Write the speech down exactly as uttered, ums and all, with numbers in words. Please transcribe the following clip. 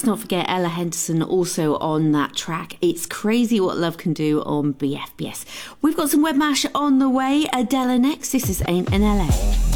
let's not forget Ella Henderson also on that track. It's crazy what love can do on B F B S. We've got some Web Mash on the way. Adela next. This is Ain't in L A.